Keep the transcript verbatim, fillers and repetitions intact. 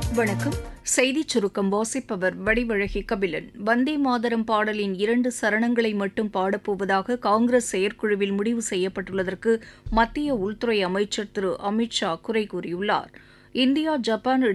வணக்கம். செய்திச் சுருக்கம் வாசிப்பவர் வடிவழகி கபிலன். வந்தே மாதரம் பாடலின் இரண்டு சரணங்களை மட்டும் பாடப்போவதாக காங்கிரஸ் செயற்குழுவில் முடிவு செய்யப்பட்டுள்ளதற்கு மத்திய உள்துறை அமைச்சர் திரு அமித் ஷா குறை கூறியுள்ளார். India Japan